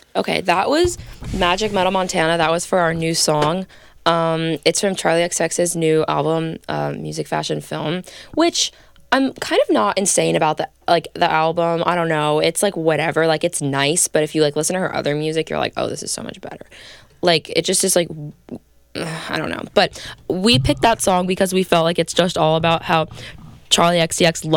Okay, that was Magic Metal Montana. That was for our new song. It's from Charlie XCX's new album, Music Fashion Film, which I'm kind of not insane about the album. I don't know. It's like whatever. Like it's nice, but if you like listen to her other music, you're like, "Oh, this is so much better." Like it just is like I don't know. But we picked that song because we felt like it's just all about how Charlie XCX